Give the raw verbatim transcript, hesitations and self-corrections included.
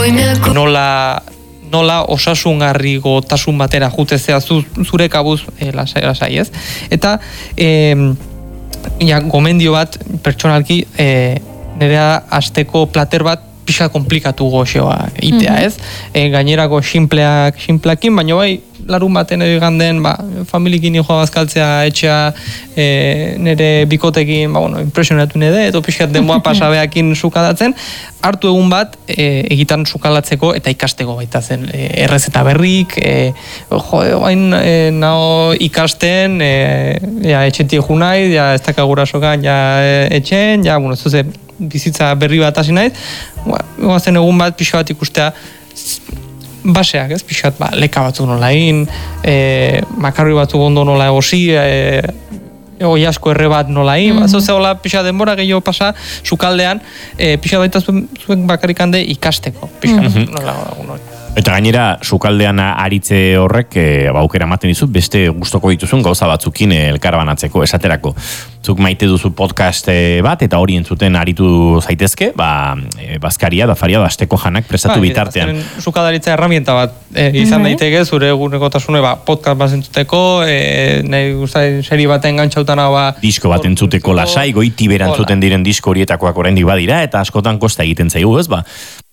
nola nola osasungarri gotasun batera jutezea zu, zure kabuz e, lasai, lasai ez. Eta e, ja, gomendio bat pertsonalki e, nerea asteko plater bat pixa komplikatu goxoa itea, ez? E, gainerako xinpleak, xinpleakin, baina bai, larun baten eganden, ba, familikin joa bazkaltzea etxea, e, nire bikotekin, ba, bueno, impresionatu nede, eto pixkat denboa pasabeakin sukadatzen, hartu egun bat, e, egitan sukalatzeko eta ikasteko baita zen. E, errezeta berrik, e, jo, bain e, nao ikasten, e, ja, etxetik junai, ja, ez dakagura sokan, ja, e, etxen, ja, bueno, zuze, bizitza berri bat hasi naiz, goazen egun bat pixka bat ikustea baseak, ez, pixka bat, ba, leka batzuk nola egin, e, makarri batzuk ondo nola egosi, e, oi asko erre bat nola egin, mm-hmm. Bazo zehola pixka denbora gehiago pasa, sukaldean, e, pixka baita zuen, zuen bakarrik hande ikasteko, pixka mm-hmm. nola egun. Eta gainera, sukaldean aritze horrek, e, aukera ematen dizu, beste gustoko dituzun gauza batzukin elkarbanatzeko, esaterako. Zuk maite duzu podcast bat, eta hori entzuten aritu zaitezke, ba, e, bazkaria da faria da asteko janak prestatu ba, bitartean. Sukadaritza herramienta bat e, izan mm-hmm. daiteke, zure egunekotasune, ba, podcast bat entzuteko, e, nahi guztain seri baten gantxautana, ba... Disko bat entzuteko lasai, goiti berantzuten diren disko horietakoak oraindik badira, eta askotan kosta egiten zaigu, ez ba?